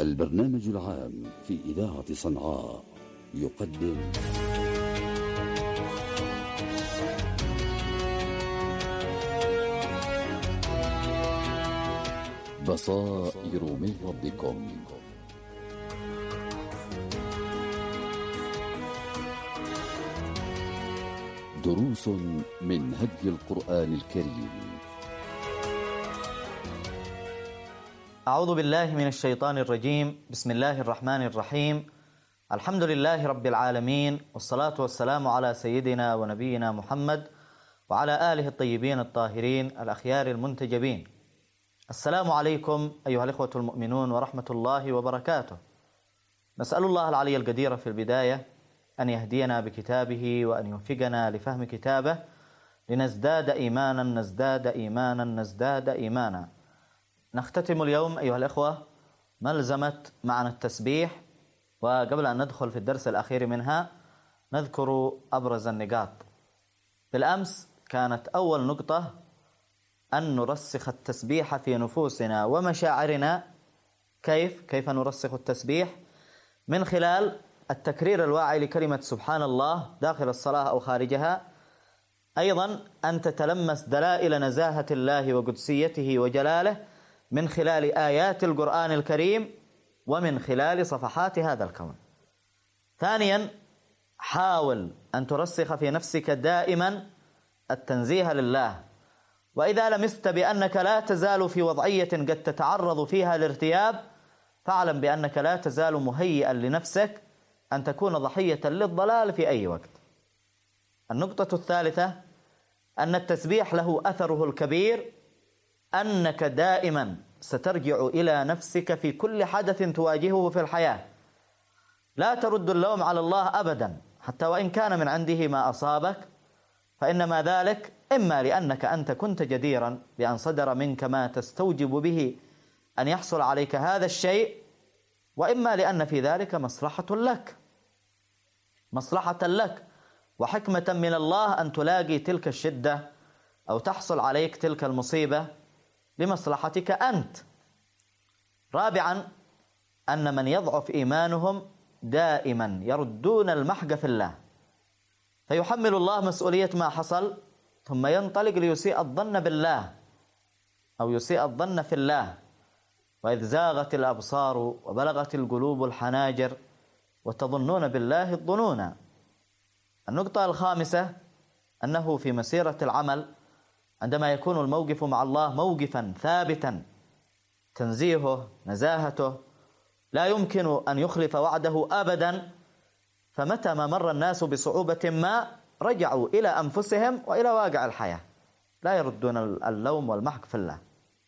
البرنامج العام في إذاعة صنعاء يقدم بصائر من ربكم. دروس من هدي القرآن الكريم. أعوذ بالله من الشيطان الرجيم. بسم الله الرحمن الرحيم. الحمد لله رب العالمين، والصلاة والسلام على سيدنا ونبينا محمد وعلى آله الطيبين الطاهرين الأخيار المنتجبين. السلام عليكم أيها الإخوة المؤمنون ورحمة الله وبركاته. نسأل الله العلي القدير في البداية أن يهدينا بكتابه وأن يوفقنا لفهم كتابه لنزداد إيمانا نزداد إيمانا نزداد إيمانا. نختتم اليوم أيها الإخوة ملزمة معنى التسبيح، وقبل أن ندخل في الدرس الأخير منها نذكر أبرز النقاط. بالأمس كانت أول نقطة أن نرسخ التسبيح في نفوسنا ومشاعرنا. كيف نرسخ التسبيح؟ من خلال التكرير الواعي لكلمة سبحان الله داخل الصلاة أو خارجها. أيضا أن تتلمس دلائل نزاهة الله وقدسيته وجلاله من خلال آيات القرآن الكريم ومن خلال صفحات هذا الكون. ثانيا، حاول أن ترسخ في نفسك دائما التنزيه لله، وإذا لمست بأنك لا تزال في وضعية قد تتعرض فيها الارتياب، فاعلم بأنك لا تزال مهيئا لنفسك أن تكون ضحية للضلال في أي وقت. النقطة الثالثة أن التسبيح له أثره الكبير، أنك دائما سترجع إلى نفسك في كل حدث تواجهه في الحياة. لا ترد اللوم على الله أبدا، حتى وإن كان من عنده ما أصابك، فإنما ذلك إما لأنك أنت كنت جديرا بأن صدر منك ما تستوجب به أن يحصل عليك هذا الشيء، وإما لأن في ذلك مصلحة لك وحكمة من الله أن تلاقي تلك الشدة أو تحصل عليك تلك المصيبة لمصلحتك أنت. رابعا، أن من يضعف إيمانهم دائما يردون المحق في الله، فيحمل الله مسؤولية ما حصل ثم ينطلق ليسيء الظن بالله أو يسيء الظن في الله. وإذ زاغت الأبصار وبلغت القلوب الحناجر وتظنون بالله الظنونا. النقطة الخامسة أنه في مسيرة العمل عندما يكون الموقف مع الله موقفا ثابتا تنزيهه نزاهته لا يمكن أن يخلف وعده أبدا، فمتى ما مر الناس بصعوبة ما رجعوا إلى أنفسهم وإلى واقع الحياة، لا يردون اللوم والمحق في الله.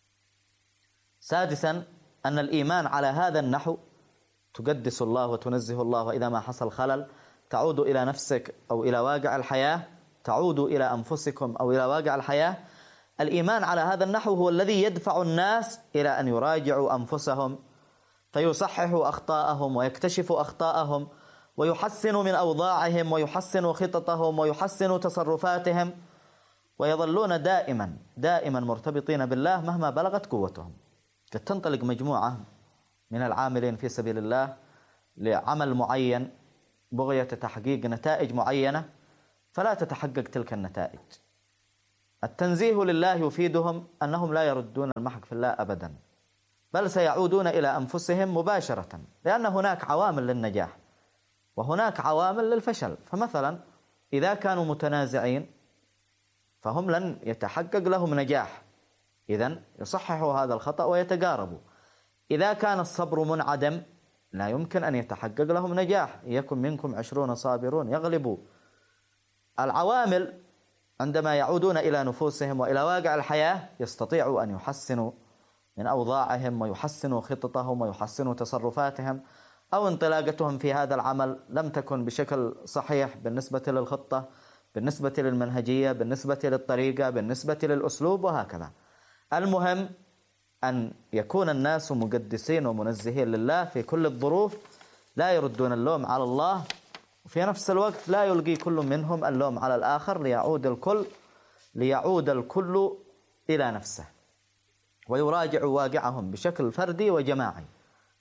سادسا، أن الإيمان على هذا النحو تقدس الله وتنزه الله، وإذا ما حصل خلل تعود إلى نفسك أو إلى واقع الحياة، تعود إلى أنفسكم أو إلى واقع الحياة. الإيمان على هذا النحو هو الذي يدفع الناس إلى أن يراجعوا أنفسهم فيصححوا أخطاءهم ويكتشفوا أخطاءهم ويحسنوا من أوضاعهم ويحسنوا خططهم ويحسنوا تصرفاتهم، ويظلون دائما مرتبطين بالله مهما بلغت قوتهم. قد تنطلق مجموعة من العاملين في سبيل الله لعمل معين بغية تحقيق نتائج معينة، فلا تتحقق تلك النتائج. التنزيه لله يفيدهم أنهم لا يردون المحق في الله أبدا، بل سيعودون إلى أنفسهم مباشرة، لأن هناك عوامل للنجاح وهناك عوامل للفشل. فمثلا إذا كانوا متنازعين فهم لن يتحقق لهم نجاح، إذن يصححوا هذا الخطأ ويتقاربوا. إذا كان الصبر منعدم لا يمكن أن يتحقق لهم نجاح. يكن منكم 20 صابرون يغلبوا. العوامل عندما يعودون إلى نفوسهم وإلى واقع الحياة يستطيعوا أن يحسنوا من أوضاعهم ويحسنوا خططهم ويحسنوا تصرفاتهم، أو انطلاقتهم في هذا العمل لم تكن بشكل صحيح بالنسبة للخطة، بالنسبة للمنهجية، بالنسبة للطريقة، بالنسبة للأسلوب، وهكذا. المهم أن يكون الناس مقدسين ومنزهين لله في كل الظروف، لا يردون اللوم على الله، وفي نفس الوقت لا يلقي كل منهم اللوم على الآخر، ليعود الكل إلى نفسه ويراجع واقعهم بشكل فردي وجماعي.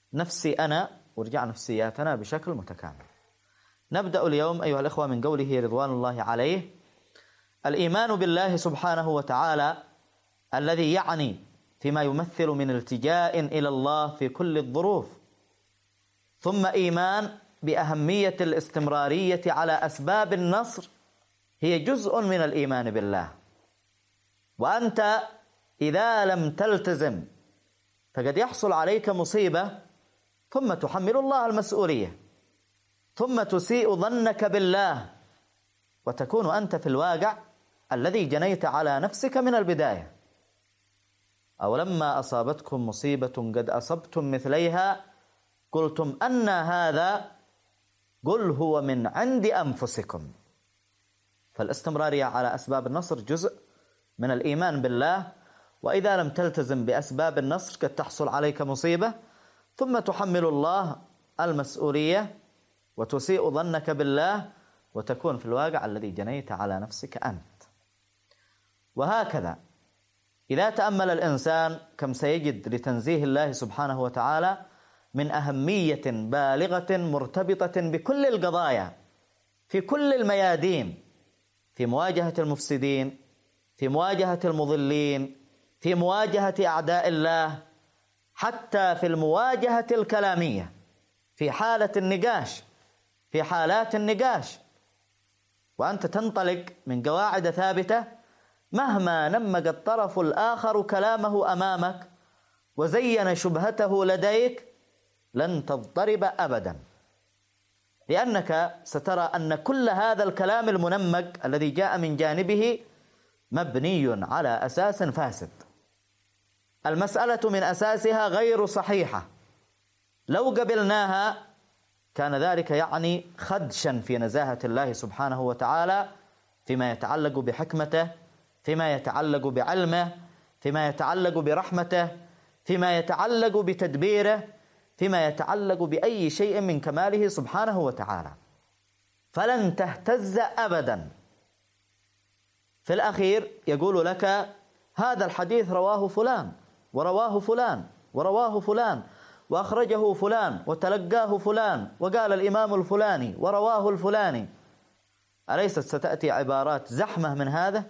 نفسي أنا ورجع نفسياتنا بشكل متكامل. نبدأ اليوم أيها الإخوة من قوله رضوان الله عليه: الإيمان بالله سبحانه وتعالى الذي يعني فيما يمثل من التجاء إلى الله في كل الظروف، ثم إيمان بأهمية الاستمرارية على أسباب النصر هي جزء من الإيمان بالله. وأنت إذا لم تلتزم فقد يحصل عليك مصيبة ثم تحمل الله المسؤولية، ثم تسيء ظنك بالله، وتكون أنت في الواقع الذي جنيت على نفسك من البداية. أو لما أصابتكم مصيبة قد أصبتم مثليها قلتم أن هذا، قل هو من عند أنفسكم. فالاستمرارية على أسباب النصر جزء من الإيمان بالله. وإذا لم تلتزم بأسباب النصر قد تحصل عليك مصيبة ثم تحمل الله المسؤولية وتسيء ظنك بالله، وتكون في الواقع الذي جنيت على نفسك أنت. وهكذا إذا تأمل الإنسان كم سيجد لتنزيه الله سبحانه وتعالى من أهمية بالغة مرتبطة بكل القضايا في كل الميادين، في مواجهة المفسدين، في مواجهة المضلين، في مواجهة أعداء الله، حتى في المواجهة الكلامية، في حالة النقاش، في حالات النقاش، وأنت تنطلق من قواعد ثابتة. مهما نمق الطرف الآخر كلامه أمامك وزين شبهته لديك لن تضطرب أبدا، لأنك سترى أن كل هذا الكلام المنمق الذي جاء من جانبه مبني على أساس فاسد. المسألة من أساسها غير صحيحة، لو قبلناها كان ذلك يعني خدشا في نزاهة الله سبحانه وتعالى فيما يتعلق بحكمته، فيما يتعلق بعلمه، فيما يتعلق برحمته، فيما يتعلق بتدبيره، فيما يتعلق بأي شيء من كماله سبحانه وتعالى. فلن تهتز أبدا. في الأخير يقول لك هذا الحديث رواه فلان ورواه فلان ورواه فلان وأخرجه فلان وتلقاه فلان وقال الإمام الفلاني ورواه الفلاني. أليست ستأتي عبارات زحمة من هذا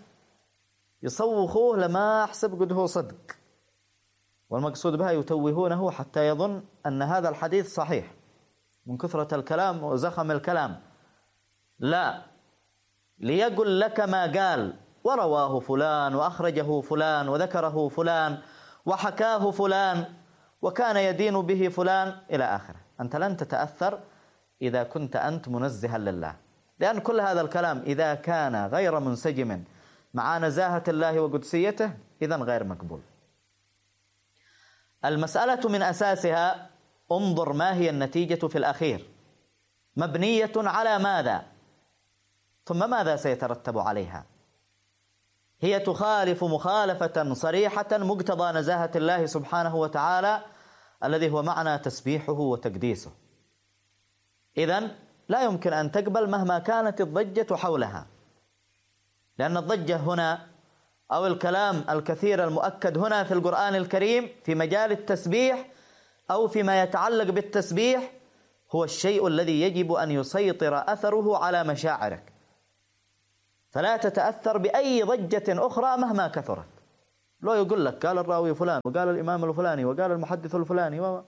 يصوخوه لما أحسب قد هو صدق، والمقصود بها يتوهونه حتى يظن أن هذا الحديث صحيح من كثرة الكلام وزخم الكلام. لا، ليقل لك ما قال ورواه فلان وأخرجه فلان وذكره فلان وحكاه فلان وكان يدين به فلان إلى آخره. أنت لن تتأثر إذا كنت أنت منزها لله، لأن كل هذا الكلام إذا كان غير منسجم مع نزاهة الله وقدسيته إذن غير مقبول. المسألة من أساسها انظر ما هي النتيجة في الأخير، مبنية على ماذا، ثم ماذا سيترتب عليها. هي تخالف مخالفة صريحة مقتضى نزاهة الله سبحانه وتعالى الذي هو معنى تسبيحه وتقديسه. إذن لا يمكن أن تقبل مهما كانت الضجة حولها، لأن الضجة هنا أو الكلام الكثير المؤكد هنا في القرآن الكريم في مجال التسبيح أو فيما يتعلق بالتسبيح هو الشيء الذي يجب أن يسيطر أثره على مشاعرك، فلا تتأثر بأي ضجة أخرى مهما كثرت. لو يقول لك قال الراوي فلان وقال الإمام الفلاني وقال المحدث الفلاني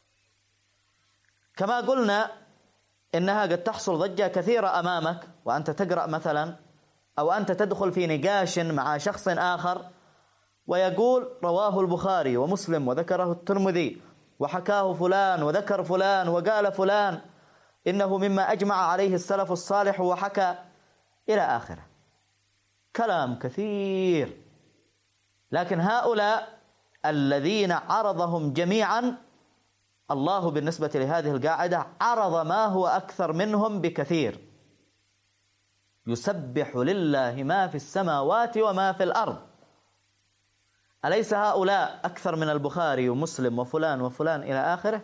كما قلنا إنها قد تحصل ضجة كثيرة أمامك وأنت تقرأ مثلا، أو أنت تدخل في نقاش مع شخص آخر ويقول رواه البخاري ومسلم وذكره الترمذي وحكاه فلان وذكر فلان وقال فلان إنه مما أجمع عليه السلف الصالح وحكى إلى آخره. كلام كثير، لكن هؤلاء الذين عرضهم جميعا الله بالنسبة لهذه القاعدة عرض ما هو أكثر منهم بكثير. يسبح لله ما في السماوات وما في الأرض. أليس هؤلاء أكثر من البخاري ومسلم وفلان وفلان إلى آخره؟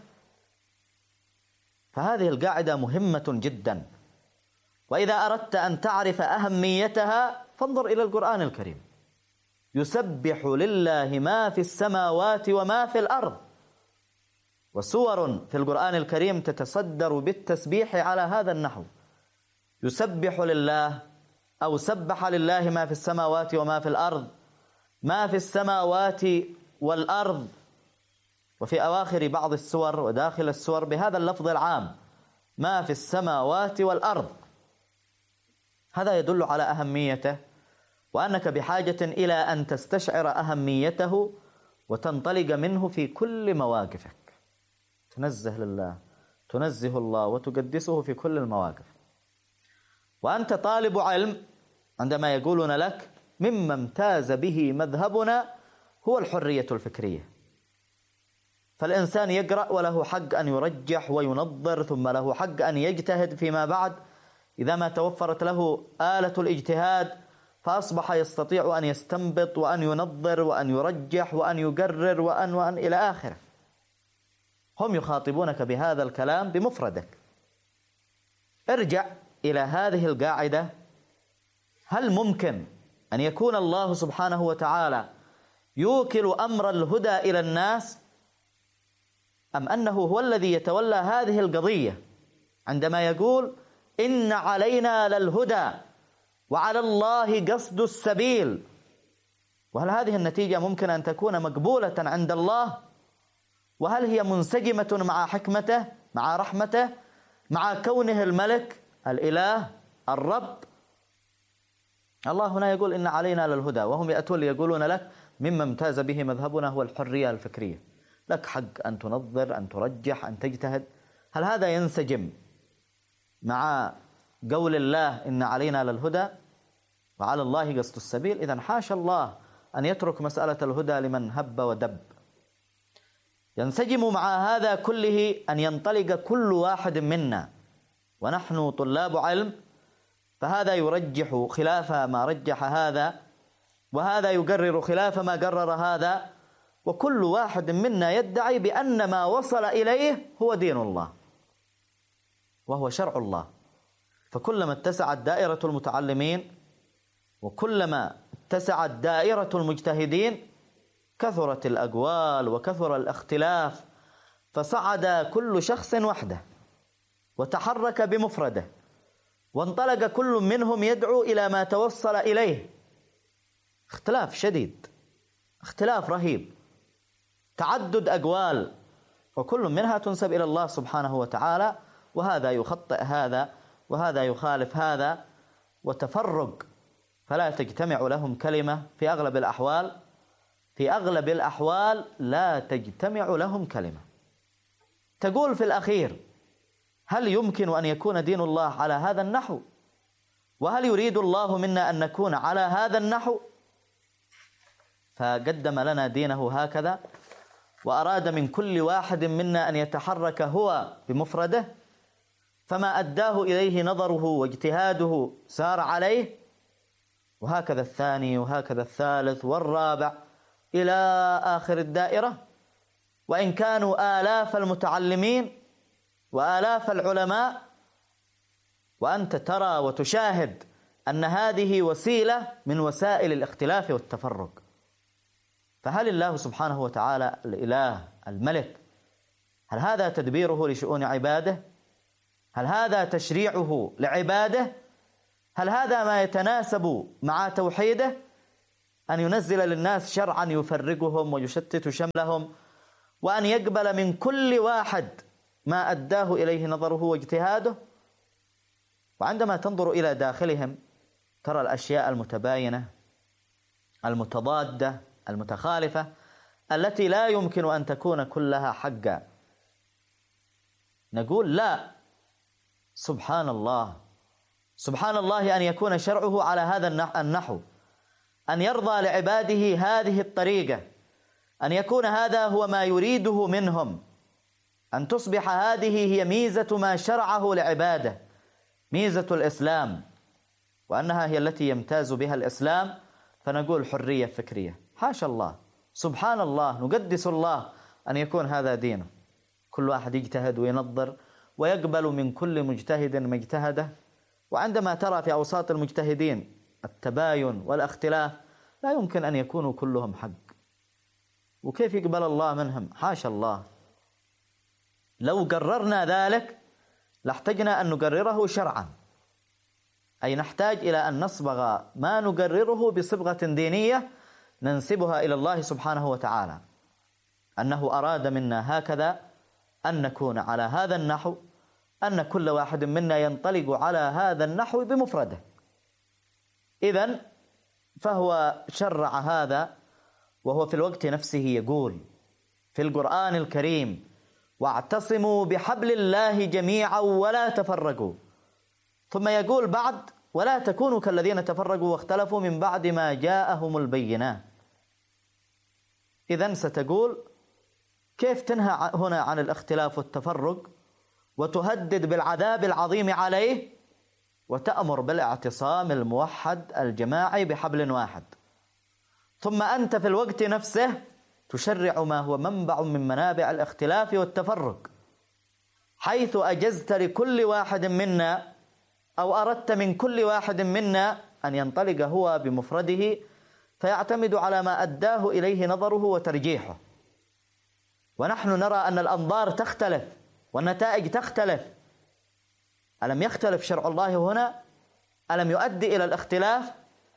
فهذه القاعدة مهمة جدا، وإذا أردت أن تعرف أهميتها فانظر إلى القرآن الكريم. يسبح لله ما في السماوات وما في الأرض. وسور في القرآن الكريم تتصدر بالتسبيح على هذا النحو: يسبح لله أو سبح لله ما في السماوات وما في الأرض، ما في السماوات والأرض. وفي أواخر بعض السور وداخل السور بهذا اللفظ العام: ما في السماوات والأرض. هذا يدل على أهميته، وأنك بحاجة إلى أن تستشعر أهميته وتنطلق منه في كل مواقفك. تنزه لله، تنزه الله وتقدسه في كل المواقف. وأنت طالب علم عندما يقولون لك مما امتاز به مذهبنا هو الحرية الفكرية. فالإنسان يقرأ وله حق أن يرجح وينظر، ثم له حق أن يجتهد فيما بعد إذا ما توفرت له آلة الاجتهاد، فأصبح يستطيع أن يستنبط وأن ينظر وأن يرجح وأن يقرر وأن إلى آخره. هم يخاطبونك بهذا الكلام بمفردك. ارجع إلى هذه القاعدة: هل ممكن أن يكون الله سبحانه وتعالى يوكل أمر الهدى إلى الناس، أم أنه هو الذي يتولى هذه القضية عندما يقول إن علينا للهدى وعلى الله قصد السبيل؟ وهل هذه النتيجة ممكن أن تكون مقبولة عند الله؟ وهل هي منسجمة مع حكمته، مع رحمته، مع كونه الملك الإله الرب؟ الله هنا يقول إن علينا للهدى، وهم يأتون يقولون لك مما امتاز به مذهبنا هو الحرية الفكرية. لك حق أن تنظر، أن ترجح، أن تجتهد. هل هذا ينسجم مع قول الله إن علينا للهدى وعلى الله قصد السبيل؟ إذن حاشا الله أن يترك مسألة الهدى لمن هب ودب. ينسجم مع هذا كله أن ينطلق كل واحد منا، ونحن طلاب علم، فهذا يرجح خلاف ما رجح هذا، وهذا يقرر خلاف ما قرر هذا، وكل واحد منا يدعي بأن ما وصل إليه هو دين الله وهو شرع الله. فكلما اتسعت دائرة المتعلمين وكلما اتسعت دائرة المجتهدين كثرت الأقوال وكثر الاختلاف، فصعد كل شخص وحده وتحرك بمفرده، وانطلق كل منهم يدعو إلى ما توصل إليه. اختلاف شديد، اختلاف رهيب، تعدد أقوال، وكل منها تنسب إلى الله سبحانه وتعالى، وهذا يخطئ هذا وهذا يخالف هذا، وتفرق، فلا تجتمع لهم كلمة في أغلب الأحوال. في أغلب الأحوال لا تجتمع لهم كلمة. تقول في الأخير: هل يمكن أن يكون دين الله على هذا النحو؟ وهل يريد الله منا أن نكون على هذا النحو؟ فقدم لنا دينه هكذا، وأراد من كل واحد منا أن يتحرك هو بمفرده، فما أداه إليه نظره واجتهاده سار عليه، وهكذا الثاني وهكذا الثالث والرابع إلى آخر الدائرة. وإن كانوا آلاف المتعلمين وآلاف العلماء، وأنت ترى وتشاهد أن هذه وسيلة من وسائل الاختلاف والتفرق. فهل الله سبحانه وتعالى الإله الملك، هل هذا تدبيره لشؤون عباده؟ هل هذا تشريعه لعباده؟ هل هذا ما يتناسب مع توحيده؟ أن ينزل للناس شرعا يفرقهم ويشتت شملهم، وأن يقبل من كل واحد ما أداه إليه نظره واجتهاده؟ وعندما تنظر إلى داخلهم ترى الأشياء المتباينة المتضادة المتخالفة التي لا يمكن أن تكون كلها حقا. نقول لا، سبحان الله، سبحان الله أن يكون شرعه على هذا النحو، أن يرضى لعباده هذه الطريقة، أن يكون هذا هو ما يريده منهم، أن تصبح هذه هي ميزة ما شرعه لعباده، ميزة الإسلام، وأنها هي التي يمتاز بها الإسلام. فنقول حرية فكرية. حاشا الله، سبحان الله، نقدس الله أن يكون هذا دينه. كل واحد يجتهد وينظر ويقبل من كل مجتهد ما اجتهده. وعندما ترى في أوساط المجتهدين التباين والاختلاف لا يمكن أن يكونوا كلهم حق، وكيف يقبل الله منهم؟ حاشا الله. لو قررنا ذلك لاحتجنا أن نقرره شرعا، أي نحتاج إلى أن نصبغ ما نقرره بصبغة دينية ننسبها إلى الله سبحانه وتعالى، أنه أراد منا هكذا أن نكون على هذا النحو، أن كل واحد منا ينطلق على هذا النحو بمفرده. إذن فهو شرع هذا وهو في الوقت نفسه يقول في القرآن الكريم: واعتصموا بحبل الله جميعا ولا تفرقوا، ثم يقول بعد: ولا تكونوا كالذين تفرقوا واختلفوا من بعد ما جاءهم البينات. إذن ستقول: كيف تنهى هنا عن الاختلاف والتفرق وتهدد بالعذاب العظيم عليه، وتأمر بالاعتصام الموحد الجماعي بحبل واحد، ثم أنت في الوقت نفسه تشرع ما هو منبع من منابع الاختلاف والتفرق، حيث أجزت لكل واحد منا أو أردت من كل واحد منا أن ينطلق هو بمفرده فيعتمد على ما أداه إليه نظره وترجيحه. ونحن نرى أن الأنظار تختلف والنتائج تختلف. ألم يختلف شرع الله هنا؟ ألم يؤدي إلى الاختلاف؟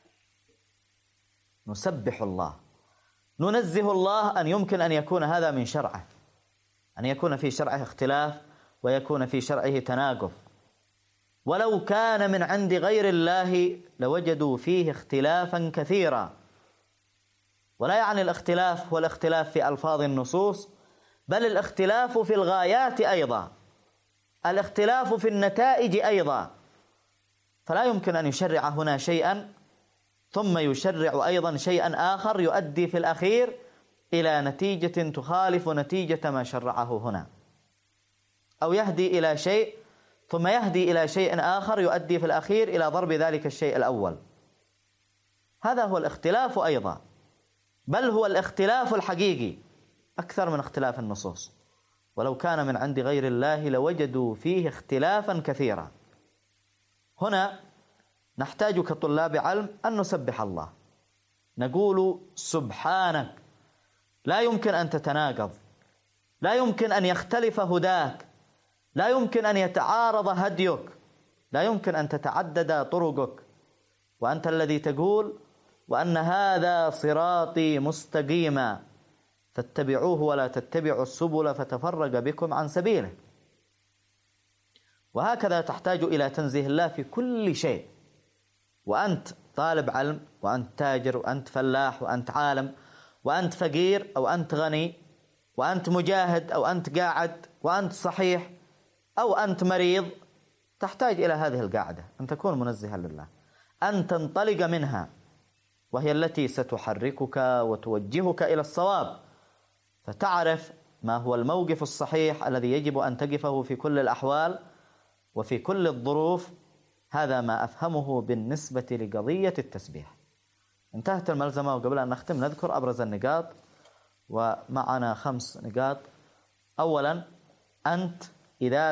نسبح الله، ننزه الله أن يمكن أن يكون هذا من شرعه، أن يكون في شرعه اختلاف ويكون في شرعه تناقض. ولو كان من عند غير الله لوجدوا فيه اختلافا كثيرا. ولا يعني الاختلاف هو الاختلاف في ألفاظ النصوص، بل الاختلاف في الغايات أيضا، الاختلاف في النتائج أيضا. فلا يمكن أن يشرع هنا شيئا ثم يشرع أيضا شيئا آخر يؤدي في الأخير إلى نتيجة تخالف نتيجة ما شرعه هنا، أو يهدي إلى شيء ثم يهدي إلى شيء آخر يؤدي في الأخير إلى ضرب ذلك الشيء الأول. هذا هو الاختلاف أيضا، بل هو الاختلاف الحقيقي أكثر من اختلاف النصوص. ولو كان من عند غير الله لوجدوا فيه اختلافا كثيرا. هنا نحتاج كطلاب علم أن نسبح الله، نقول: سبحانك، لا يمكن أن تتناقض، لا يمكن أن يختلف هداك، لا يمكن أن يتعارض هديك، لا يمكن أن تتعدد طرقك، وأنت الذي تقول: وأن هذا صراطي مستقيما فاتبعوه ولا تتبعوا السبل فتفرق بكم عن سبيله. وهكذا تحتاج إلى تنزيه الله في كل شيء، وأنت طالب علم، وأنت تاجر، وأنت فلاح، وأنت عالم، وأنت فقير أو أنت غني، وأنت مجاهد أو أنت قاعد، وأنت صحيح أو أنت مريض، تحتاج إلى هذه القاعدة، أن تكون منزها لله، أن تنطلق منها، وهي التي ستحركك وتوجهك إلى الصواب، فتعرف ما هو الموقف الصحيح الذي يجب أن تقفه في كل الأحوال وفي كل الظروف. هذا ما أفهمه بالنسبة لقضية التسبيح. انتهت الملزمة، وقبل أن نختم نذكر أبرز النقاط، ومعنا 5 نقاط. أولا، أنت إذا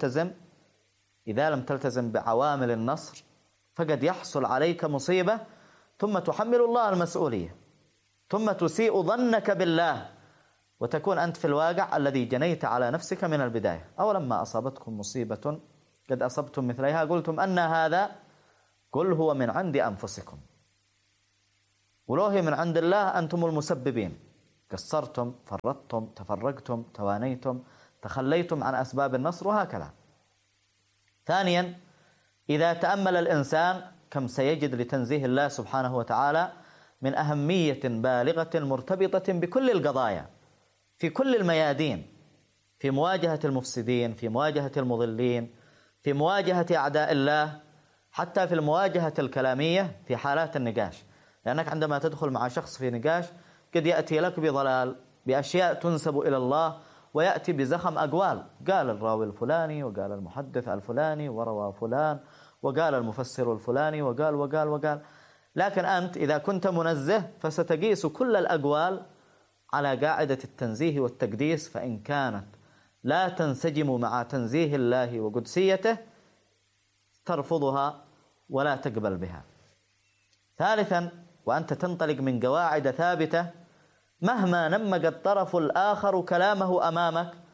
لم تلتزم بعوامل النصر فقد يحصل عليك مصيبة ثم تحمل الله المسؤولية، ثم تسيء ظنك بالله، وتكون أنت في الواقع الذي جنيت على نفسك من البداية. أولما أصابتكم مصيبة قد أصبتم مثليها قلتم أن هذا، قل هو من عند أنفسكم، ولو هي من عند الله أنتم المسببين، قصرتم، فرطتم، تفرقتم، توانيتم، تخليتم عن أسباب النصر، وهكذا. ثانيا، إذا تأمل الإنسان كم سيجد لتنزيه الله سبحانه وتعالى من أهمية بالغة مرتبطة بكل القضايا في كل الميادين، في مواجهة المفسدين، في مواجهة المضلين، في مواجهة أعداء الله، حتى في المواجهة الكلامية في حالات النقاش. لأنك عندما تدخل مع شخص في نقاش قد يأتي لك بضلال، بأشياء تنسب إلى الله، ويأتي بزخم أقوال، قال الراوي الفلاني، وقال المحدث الفلاني، وروى فلان، وقال المفسر الفلاني، وقال. لكن أنت إذا كنت منزه فستقيس كل الأقوال على قاعدة التنزيه والتقديس، فإن كانت لا تنسجم مع تنزيه الله وقدسيته ترفضها ولا تقبل بها. ثالثا، وأنت تنطلق من قواعد ثابتة، مهما نمق الطرف الآخر كلامه أمامك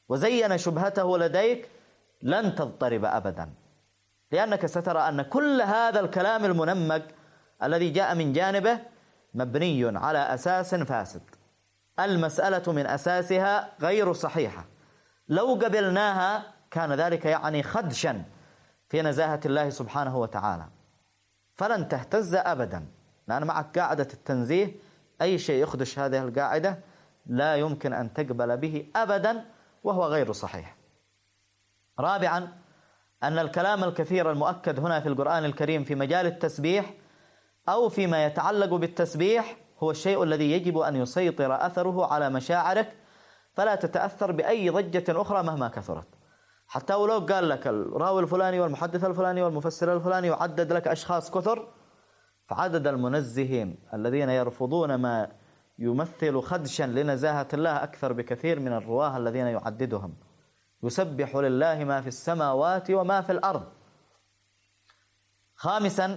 وزين شبهته لديك لن تضطرب أبدا، لأنك سترى أن كل هذا الكلام المنمق الذي جاء من جانبه مبني على أساس فاسد. المسألة من أساسها غير صحيحة، لو قبلناها كان ذلك يعني خدشا في نزاهة الله سبحانه وتعالى، فلن تهتز أبدا، لأن معك قاعدة التنزيه أي شيء يخدش هذه القاعدة لا يمكن أن تقبل به أبدا وهو غير صحيح. رابعا، أن الكلام الكثير المؤكد هنا في القرآن الكريم في مجال التسبيح أو فيما يتعلق بالتسبيح هو الشيء الذي يجب أن يسيطر أثره على مشاعرك، فلا تتأثر بأي ضجة أخرى مهما كثرت. حتى ولو قال لك الراوي الفلاني والمحدث الفلاني والمفسر الفلاني وعدد لك أشخاص كثر، فعدد المنزهين الذين يرفضون ما يمثل خدشا لنزاهة الله أكثر بكثير من الرواه الذين يعددهم. يسبح لله ما في السماوات وما في الأرض. خامسا،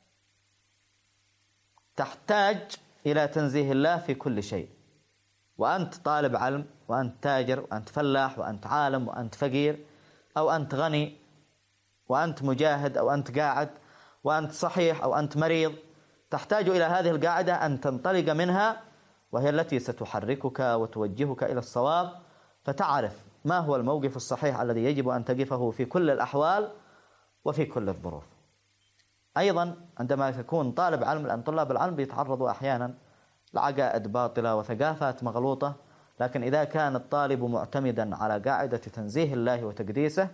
تحتاج إلى تنزيه الله في كل شيء، وأنت طالب علم وأنت تاجر وأنت فلاح وأنت عالم وأنت فقير أو أنت غني وأنت مجاهد أو أنت قاعد وأنت صحيح أو أنت مريض، تحتاج إلى هذه القاعدة أن تنطلق منها، وهي التي ستحركك وتوجهك إلى الصواب، فتعرف ما هو الموقف الصحيح الذي يجب أن تقفه في كل الأحوال وفي كل الظروف. أيضا عندما تكون طالب علم، لأن طلاب العلم بيتعرضوا أحيانا لعقائد باطلة وثقافات مغلوطة، لكن إذا كان الطالب معتمدا على قاعدة تنزيه الله وتقديسه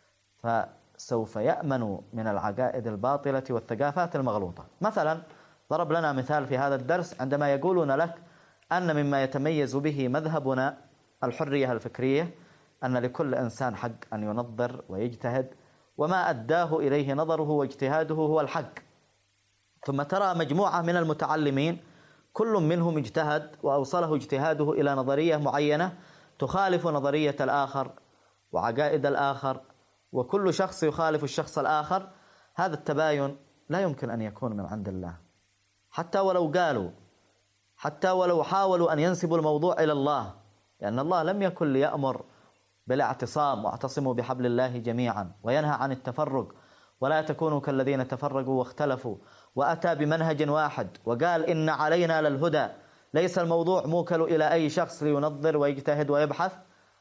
فسوف يأمن من العقائد الباطلة والثقافات المغلوطة. مثلا ضرب لنا مثال في هذا الدرس عندما يقولون لك أن مما يتميز به مذهبنا الحرية الفكرية أن لكل إنسان حق أن ينظر ويجتهد، وما أداه إليه نظره واجتهاده هو الحق. ثم ترى مجموعة من المتعلمين كل منهم اجتهد وأوصله اجتهاده إلى نظرية معينة تخالف نظرية الآخر وعقائد الآخر، وكل شخص يخالف الشخص الآخر. هذا التباين لا يمكن أن يكون من عند الله، حتى ولو قالوا، حتى ولو حاولوا أن ينسبوا الموضوع إلى الله، لأن الله لم يكن ليأمر بالاعتصام واعتصموا بحبل الله جميعا وينهى عن التفرق ولا تكونوا كالذين تفرقوا واختلفوا، وأتى بمنهج واحد وقال إن علينا للهدى. ليس الموضوع موكل إلى أي شخص لينظر ويجتهد ويبحث.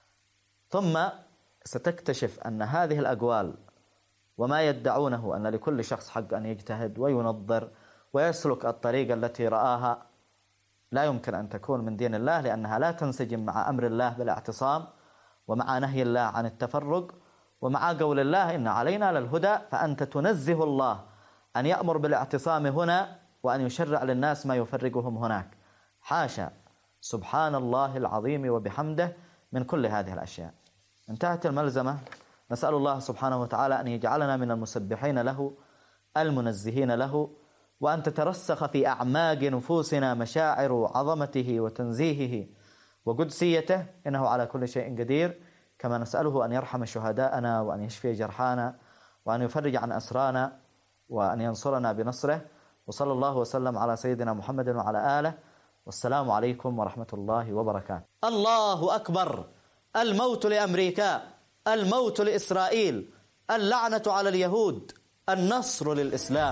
ثم ستكتشف أن هذه الأقوال وما يدعونه أن لكل شخص حق أن يجتهد وينظر ويسلك الطريقة التي رآها لا يمكن أن تكون من دين الله، لأنها لا تنسجم مع أمر الله بالاعتصام ومع نهي الله عن التفرق ومع قول الله إن علينا للهدى. فأنت تنزه الله أن يأمر بالاعتصام هنا وأن يشرع للناس ما يفرقهم هناك. حاشا، سبحان الله العظيم وبحمده من كل هذه الأشياء. انتهت الملزمة. نسأل الله سبحانه وتعالى أن يجعلنا من المسبحين له المنزهين له، وأن تترسخ في أعماق نفوسنا مشاعر عظمته وتنزيهه وقدسيته، إنه على كل شيء قدير. كما نسأله أن يرحم شهداءنا وأن يشفي جرحانا وأن يفرج عن أسرانا وأن ينصرنا بنصره. وصلى الله وسلم على سيدنا محمد وعلى آله، والسلام عليكم ورحمة الله وبركاته. الله أكبر. الموت لأمريكا، الموت لإسرائيل، اللعنة على اليهود، النصر للإسلام.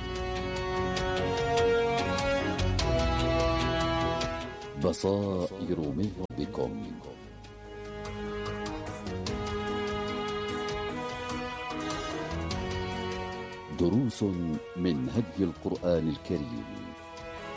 بصائر من ربكم. دروس من هدي القرآن الكريم.